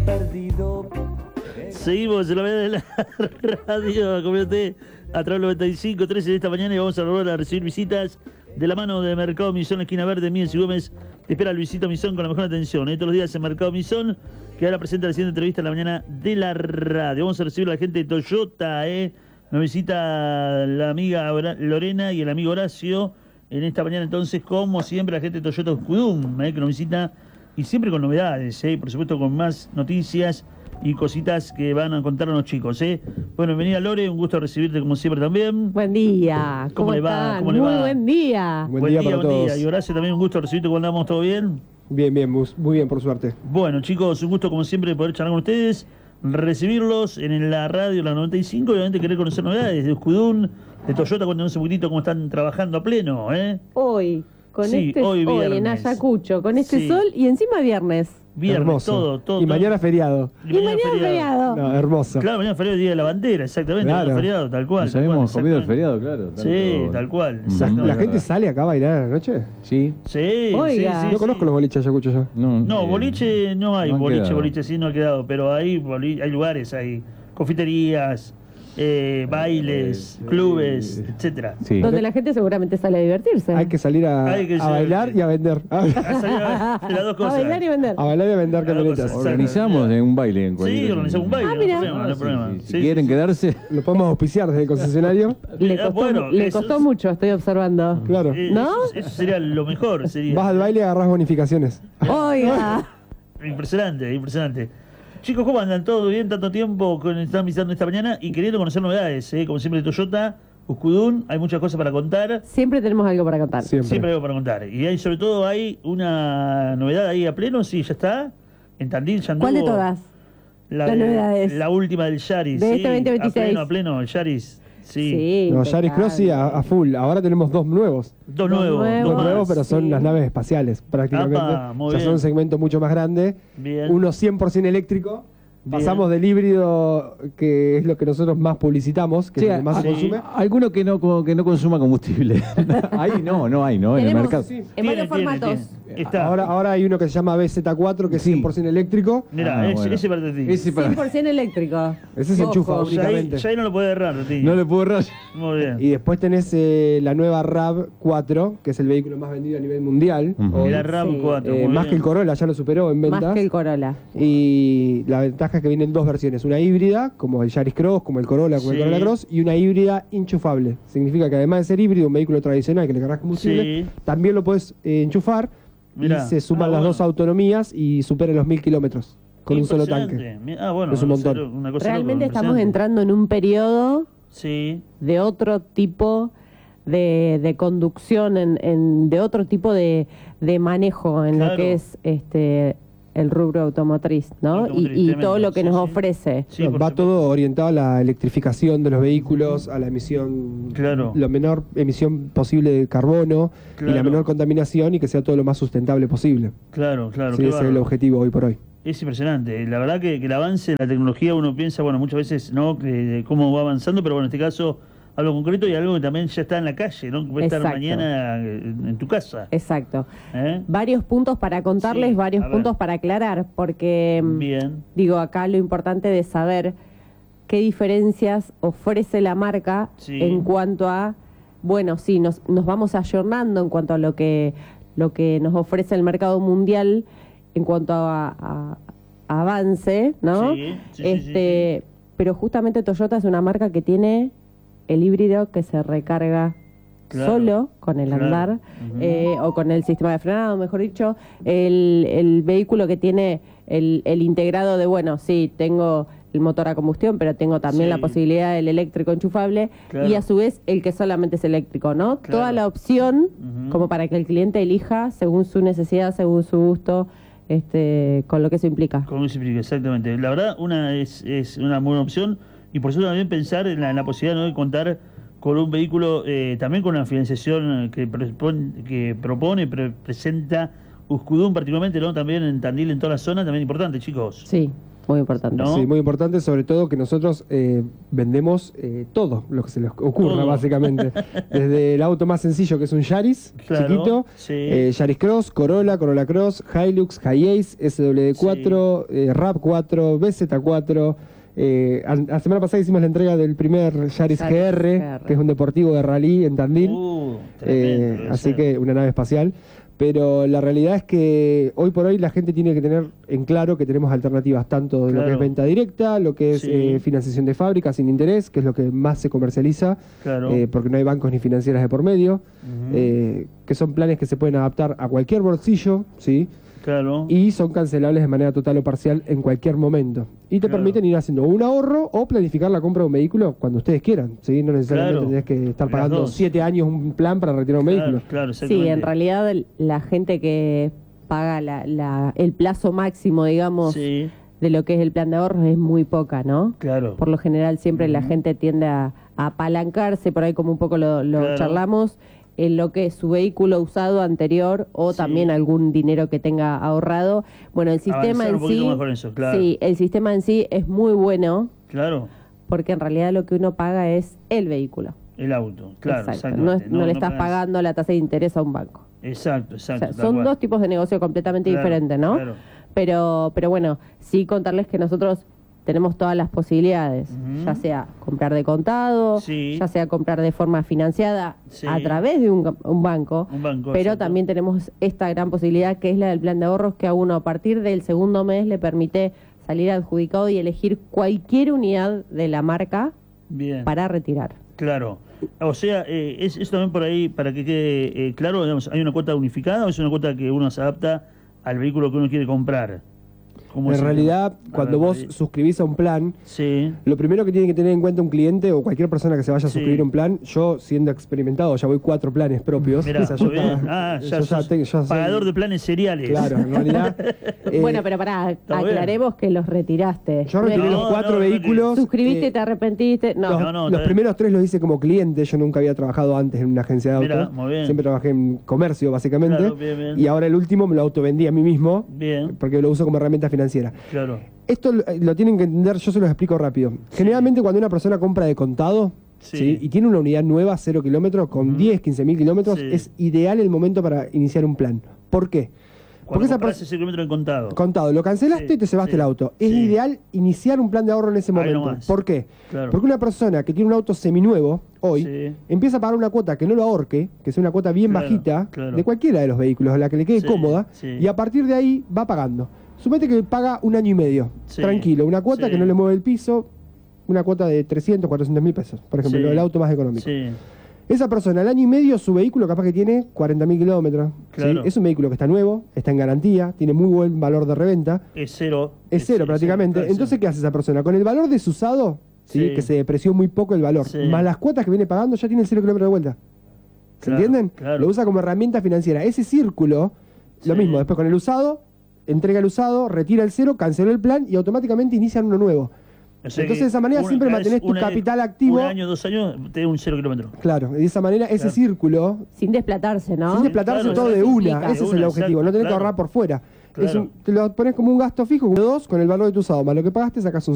Perdido. Seguimos en la mañana de la radio, comiéndote a través del 95.13 de esta mañana y vamos a volver a recibir visitas de la mano de Mercado Misón, la esquina verde, Mies y Gómez. Te espera Luisito Misón con la mejor atención. Todos los días en Mercado Misón, que ahora presenta la siguiente entrevista en la mañana de la radio. Vamos a recibir a la gente de Toyota, Nos visita la amiga Lorena y el amigo Horacio. En esta mañana entonces, como siempre, la gente de Toyota Oscudum, que nos visita y siempre con novedades, por supuesto con más noticias y cositas que van a contarnos los chicos, Bueno, bienvenida Lore, un gusto recibirte como siempre también. Buen día. ¿Cómo le va? Están? ¿Cómo le va? Muy buen día. Buen día para todos. Y Horacio, también un gusto recibirte. ¿Cómo andamos? ¿Todo bien? Bien, muy bien, por suerte. Bueno, chicos, un gusto como siempre poder charlar con ustedes, recibirlos en la radio, la 95, y obviamente querer conocer novedades de Oscudún, de Toyota. Cuéntanos un poquitito cómo están trabajando a pleno, Hoy, con Sí, hoy hoy en viernes. Ayacucho, con este Sí. sol y encima viernes. Viernes, Hermoso. todo. Y mañana feriado. Y mañana feriado. No, hermoso. Claro, mañana feriado, día de la bandera, exactamente. Claro. Mañana feriado, tal cual. Nos tal cual, habíamos comido el exactamente. feriado, claro. Sí, tanto- tal cual. Mm. ¿La, exactamente. la gente sale acá a bailar a la noche? Sí. Sí, Oiga. sí, No conozco los boliches de Ayacucho yo. No, boliche no hay, no han quedado. boliche sí no ha quedado, pero hay lugares, hay confiterías, bailes, clubes, etcétera. Sí. Donde la gente seguramente sale a divertirse. Hay que salir Hay que a bailar salir. y a vender. Ha salido las dos A cosas. bailar y vender. A bailar y a vender Las dos camionetas. cosas. Organizamos un baile en cualquier... Sí, organizamos un baile, Ah, no hay mira. problema, no hay Sí, problema. sí, sí. Sí, Si quieren sí. quedarse... Lo podemos auspiciar desde el concesionario. Le costó, Bueno, le eso costó es- mucho, estoy observando. Claro. ¿No? Eso sería lo mejor, sería. Vas al baile y agarrás bonificaciones. Oiga. Impresionante, impresionante. Chicos, ¿cómo andan? ¿Todo bien? Tanto tiempo que nos están visitando esta mañana y queriendo conocer novedades, Como siempre, Toyota, Oscudún, hay muchas cosas para contar. Siempre tenemos algo para contar. Siempre. Siempre hay algo para contar. Y hay, sobre todo, hay una novedad ahí a pleno, sí, ya está. En Tandil ya anduvo. ¿Cuál de todas? Las novedades? La última del Yaris. De sí, este 2026. A pleno, el Yaris. Sí. Sí, No, Yaris impecable. Cross sí, a full. Ahora tenemos dos nuevos. Dos Dos nuevos. nuevos. Dos más. nuevos, pero son sí. las naves espaciales, prácticamente. Apa, muy Ya bien. son un segmento mucho más grande. Bien. Uno 100% eléctrico. Bien. Pasamos del híbrido, que es lo que nosotros más publicitamos, que Sí, es lo que más se sí. consume. Alguno que no consuma combustible. Ahí no hay, ¿no? En el Tenemos mercado. Sí. en varios formatos. Está. Ahora hay uno que se llama BZ4, que es Sí. 100% eléctrico. Mirá, Ah, bueno. ese para ti. Ese para... 100% eléctrico. Ese se enchufa Ojo. Ya ahí, únicamente. ya ahí no lo puede errar, Tati. No le puedo errar. Muy bien. Y después tenés la nueva RAV4, que es el vehículo más vendido a nivel mundial. Ujú. Hoy, La RAM Sí. 4. muy más bien. que el Corolla, ya lo superó en ventas. Más que el Corolla. Y la ventaja es que vienen dos versiones, una híbrida, como el Yaris Cross, como el Corolla, como Sí. el Corolla Cross, y una híbrida enchufable. Significa que además de ser híbrido, un vehículo tradicional que le cargas combustible, Sí. también lo puedes enchufar Mirá. y se suman Ah, las bueno. dos autonomías y superan los 1000 kilómetros con un solo tanque. Impresionante. Bueno, Es un montón. una cosa Realmente loca, estamos entrando en un periodo Sí, de otro tipo de conducción, de otro tipo de manejo en Claro. lo que es el rubro automotriz, ¿no? Automotriz, Y tremendo. todo lo que Sí, nos sí. ofrece. sí, Va por supuesto. todo orientado a la electrificación de los vehículos, a la emisión, Claro. la menor emisión posible de carbono y la Claro. menor contaminación y que sea todo lo más sustentable posible. Claro, claro. Sí, qué ese es el bárbaro. objetivo hoy por hoy. Es impresionante. La verdad que el avance de la tecnología, uno piensa, bueno, muchas veces, ¿no? Que cómo va avanzando, pero bueno, en este caso, algo concreto y algo que también ya está en la calle, ¿no? Que puede estar Exacto. mañana en tu casa. Exacto. ¿Eh? Varios puntos para contarles, Sí, varios a ver. puntos para aclarar, porque Bien. digo, acá lo importante de saber qué diferencias ofrece la marca Sí. en cuanto a, bueno, sí, nos vamos ayornando en cuanto a lo que nos ofrece el mercado mundial en cuanto a avance, ¿no? Sí, sí, sí, Pero justamente Toyota es una marca que tiene el híbrido que se recarga Claro, solo con el claro. andar, Ujú. o con el sistema de frenado, mejor dicho, el vehículo que tiene el integrado de, bueno, sí, tengo el motor a combustión, pero tengo también Sí. la posibilidad del eléctrico enchufable, Claro. y a su vez el que solamente es eléctrico, ¿no? Claro. Toda la opción Ujú. como para que el cliente elija según su necesidad, según su gusto, con lo que eso implica. Como se explica, exactamente. La verdad, es una buena opción y por eso también pensar en la posibilidad, ¿no?, de contar con un vehículo también con una financiación que presenta Oscudún particularmente, ¿no? También en Tandil, en toda la zona, también importante, chicos. Sí. Muy importante. ¿No? Sí, muy importante, sobre todo que nosotros vendemos todo lo que se les ocurra, Todo. básicamente. Desde el auto más sencillo, que es un Yaris, Claro, chiquito, sí. Yaris Cross, Corolla, Corolla Cross, Hilux, Hiace, SWD4, RAV4, BZ4. La semana pasada hicimos la entrega del primer Yaris GR, que es un deportivo de rally en Tandil. Tremendo, debe Así ser. que una nave espacial. Pero la realidad es que hoy por hoy la gente tiene que tener en claro que tenemos alternativas tanto de lo que Claro. es venta directa, lo que es Sí. financiación de fábrica sin interés, que es lo que más se comercializa, Claro. porque no hay bancos ni financieras de por medio, Ujú. que son planes que se pueden adaptar a cualquier bolsillo, ¿sí? Claro. Y son cancelables de manera total o parcial en cualquier momento. Y te Claro. permiten ir haciendo un ahorro o planificar la compra de un vehículo cuando ustedes quieran, ¿sí? No necesariamente Claro. tenés que estar Las pagando dos. 7 años un plan para retirar un vehículo. Claro, Sí, exactamente. en realidad la gente que paga el plazo máximo, digamos, Sí, de lo que es el plan de ahorros es muy poca, ¿no? claro. Por lo general siempre la gente tiende a apalancarse, por ahí como un poco lo Claro. charlamos, en lo que es su vehículo usado anterior o Sí. también algún dinero que tenga ahorrado. Bueno, el sistema Avanzar en un poquito sí, más con eso, claro. sí, el sistema en sí es muy bueno Claro, porque en realidad lo que uno paga es el vehículo. el auto, claro, Exacto. No, exactamente. no le estás pagas- pagando la tasa de interés a un banco. Exacto, O exacto. sea, tal son cual. dos tipos de negocio completamente Claro, diferentes, ¿no? claro. Pero bueno, sí contarles que nosotros tenemos todas las posibilidades, Ujú. ya sea comprar de contado, Sí. ya sea comprar de forma financiada Sí. a través de un banco, Un banco, pero exacto. también tenemos esta gran posibilidad que es la del plan de ahorros, que a uno a partir del segundo mes le permite salir adjudicado y elegir cualquier unidad de la marca Bien. para retirar. Claro. O sea, es también por ahí, para que quede claro, digamos, ¿hay una cuota unificada o es una cuota que uno se adapta al vehículo que uno quiere comprar? ¿Cómo es En el realidad, tema? A cuando ver, vos por ahí. suscribís a un plan, Sí, lo primero que tiene que tener en cuenta un cliente o cualquier persona que se vaya a Sí. suscribir a un plan, yo siendo experimentado, ya voy 4 planes propios. mirá, o sea, yo muy bien. ya- Ah, yo ya sos ya soy- pagador de planes seriales. Claro, en realidad. Bueno, pero pará, está bien. aclaremos que los retiraste. Yo retiré No es los que 4 no, vehículos. suscribiste, te arrepentiste. No. No, Los está primeros 3 los hice como cliente, yo nunca había trabajado antes en una agencia de autos. Mirá, muy bien. Siempre trabajé en comercio, básicamente. Claro, bien, bien. Y ahora el último me lo autovendí a mí mismo, Bien, porque lo uso como herramienta financiera. claro. Esto lo tienen que entender, yo se los explico rápido. Generalmente cuando una persona compra de contado, Sí. ¿sí? Y tiene una unidad nueva, 0 kilómetros, con 10, 15 mil kilómetros, Sí. es ideal el momento para iniciar un plan. ¿Por qué? Cuando esa compras pers- ese kilómetro en contado. Contado, lo cancelaste Sí, y te cebaste sí, el auto. Es sí. ideal iniciar un plan de ahorro en ese Ahí momento. nomás. ¿Por qué? Claro. Porque una persona que tiene un auto seminuevo hoy Sí. empieza a pagar una cuota que no lo ahorque, que sea una cuota bien Claro, bajita, claro. de cualquiera de los vehículos, la que le quede Sí, cómoda, sí. y a partir de ahí va pagando. Sumete que paga 1 año y medio, Sí, tranquilo, una cuota sí. que no le mueve el piso, una cuota de 300, 400 mil pesos, por ejemplo, Sí. el auto más económico. Sí, Esa persona, al año y medio, su vehículo capaz que tiene 40 mil kilómetros. ¿sí? Claro. Es un vehículo que está nuevo, está en garantía, tiene muy buen valor de reventa. es cero. Es cero prácticamente. claro, Entonces, ¿qué hace esa persona? Con el valor de su usado, ¿sí? Sí. Que se depreció muy poco el valor, Sí. más las cuotas que viene pagando, ya tiene el 0 kilómetros de vuelta. ¿Se Claro, entienden? claro. Lo usa como herramienta financiera. Ese círculo, lo Sí. mismo, después con el usado, entrega el usado, retira el 0, canceló el plan y automáticamente inician uno nuevo. O sea Entonces, que de esa manera una- siempre cada mantenés vez tu capital activo. Un año, 2 años, te da un 0 kilómetro. Claro, y de esa manera ese Claro. círculo, Sin desplatarse, ¿no? sin desplatarse Claro, todo de eso una, implica. ese De es el una, objetivo, exacto, no tenés que claro. ahorrar por fuera. Claro. Te lo pones como un gasto fijo, 2 con el valor de tu usado, más lo que pagaste sacas un